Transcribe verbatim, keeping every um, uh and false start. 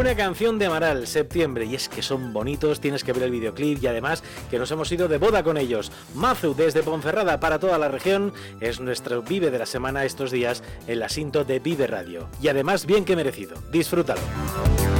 Una canción de Amaral, Septiembre, y es que son bonitos, tienes que ver el videoclip y además que nos hemos ido de boda con ellos. Mazu desde Ponferrada para toda la región es nuestro Vive de la semana estos días en la Sinto de Vive Radio. Y además bien que merecido, disfrútalo.